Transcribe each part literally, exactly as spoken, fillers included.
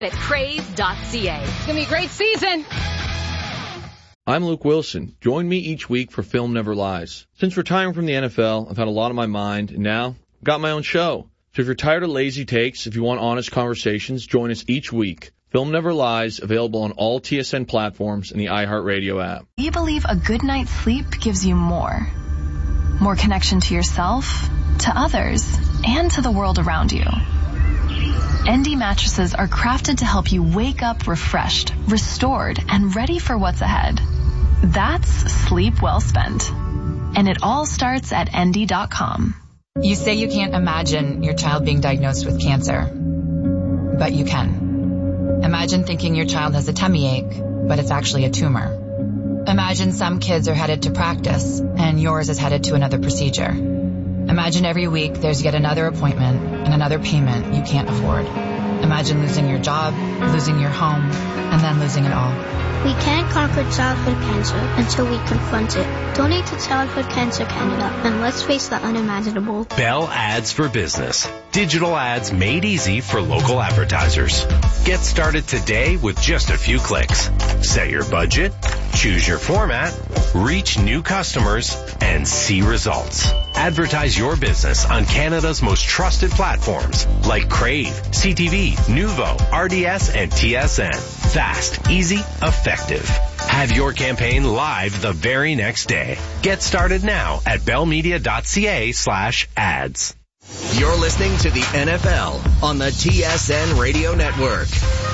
at crave dot c a. It's going to be a great season. I'm Luke Wilson. Join me each week for Film Never Lies. Since retiring from the N F L, I've had a lot on my mind, and now I've got my own show. So if you're tired of lazy takes, if you want honest conversations, join us each week. Film Never Lies, available on all T S N platforms and the iHeartRadio app. We believe a good night's sleep gives you more. More connection to yourself, to others, and to the world around you. N D mattresses are crafted to help you wake up refreshed, restored, and ready for what's ahead. That's sleep well spent. And it all starts at N D dot com. You say you can't imagine your child being diagnosed with cancer, but you can. Imagine thinking your child has a tummy ache, but it's actually a tumor. Imagine some kids are headed to practice, and yours is headed to another procedure. Imagine every week there's yet another appointment and another payment you can't afford. Imagine losing your job, losing your home, and then losing it all. We can't conquer childhood cancer until we confront it. Donate to Childhood Cancer Canada, and let's face the unimaginable. Bell Ads for Business. Digital ads made easy for local advertisers. Get started today with just a few clicks. Set your budget, choose your format, reach new customers, and see results. Advertise your business on Canada's most trusted platforms like Crave, C T V, Nuvo, R D S, and T S N. Fast, easy, effective. Have your campaign live the very next day. Get started now at bellmedia dot c a slash ads. You're listening to the N F L on the T S N Radio Network.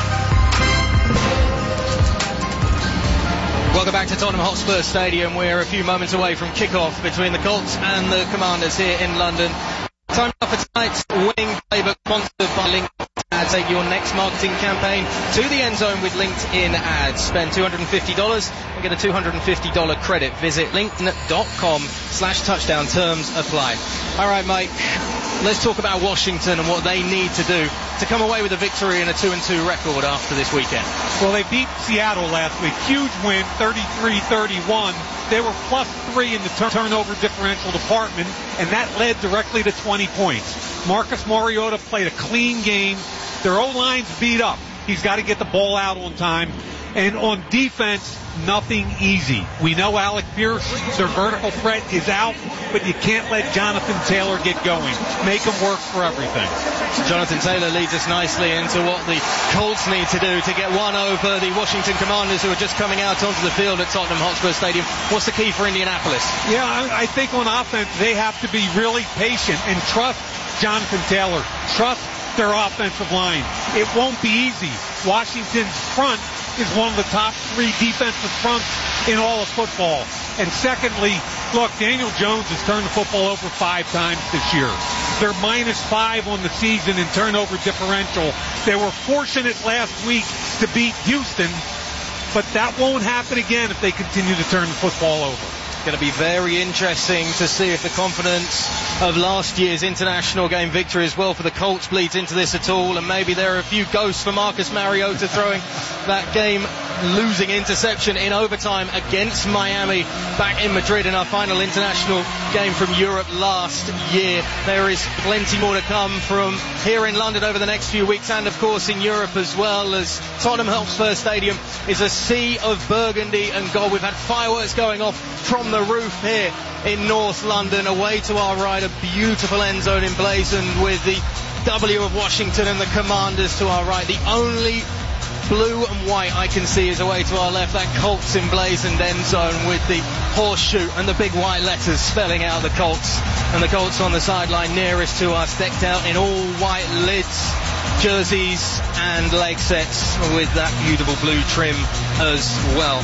Welcome back to Tottenham Hotspur Stadium. We're a few moments away from kickoff between the Colts and the Commanders here in London. Time up for tonight's winning playbook, sponsored by LinkedIn Ads. Take your next marketing campaign to the end zone with LinkedIn Ads. Spend two hundred fifty dollars and get a two hundred fifty dollars credit. Visit linkedin dot com slash touchdown. Terms apply. All right, Mike, let's talk about Washington and what they need to do to come away with a victory and a two and two record after this weekend. Well, they beat Seattle last week. Huge win, thirty-three thirty-one. They were plus three in the turn- turnover differential department, and that led directly to twenty points. Marcus Mariota played a clean game. Their O-line's beat up. He's got to get the ball out on time. And on defense, nothing easy. We know Alec Pierce, their vertical threat, is out, but you can't let Jonathan Taylor get going. Make him work for everything. Jonathan Taylor leads us nicely into what the Colts need to do to get one over the Washington Commanders, who are just coming out onto the field at Tottenham Hotspur Stadium. What's the key for Indianapolis? Yeah, I, I think on offense, they have to be really patient and trust Jonathan Taylor. Trust their offensive line. It won't be easy. Washington's front is one of the top three defensive fronts in all of football. And secondly, look, Daniel Jones has turned the football over five times this year. They're minus five on the season in turnover differential. They were fortunate last week to beat Houston, but that won't happen again if they continue to turn the football over. Going to be very interesting to see if the confidence of last year's international game victory as well for the Colts bleeds into this at all, and maybe there are a few ghosts for Marcus Mariota throwing that game losing interception in overtime against Miami back in Madrid in our final international game from Europe last year. There is plenty more to come from here in London over the next few weeks, and of course in Europe as well, as Tottenham Hotspur Stadium is a sea of burgundy and gold. We've had fireworks going off from the roof here in North London. Away to our right, a beautiful end zone emblazoned with the W of Washington and the Commanders to our right. The only blue and white I can see is away to our left, that Colts emblazoned end zone with the horseshoe and the big white letters spelling out the Colts. And the Colts on the sideline nearest to us, decked out in all white lids, jerseys and leg sets with that beautiful blue trim as well.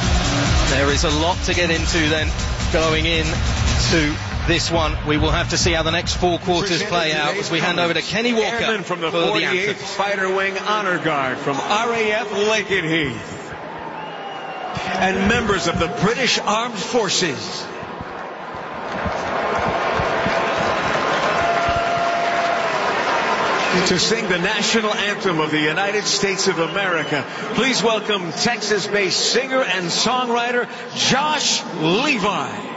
There is a lot to get into then going in to this one. We will have to see how the next four quarters play out as we hand over to Kenny Walker. Airman from the for the forty-eighth Spider Wing Honor Guard from R A F Lakenheath. And members of the British Armed Forces. To sing the national anthem of the United States of America, please welcome Texas-based singer and songwriter Josh Levi.